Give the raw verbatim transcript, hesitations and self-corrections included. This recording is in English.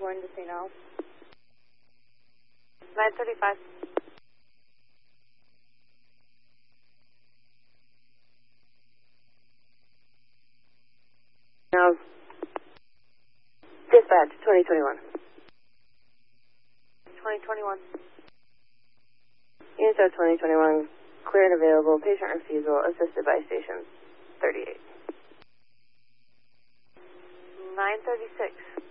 Dearborn to Saint Al. nine thirty-five. Now, dispatch, twenty twenty-one. twenty twenty-one. Units of twenty twenty-one, clear and available, patient refusal, assisted by station thirty-eight. nine thirty-six.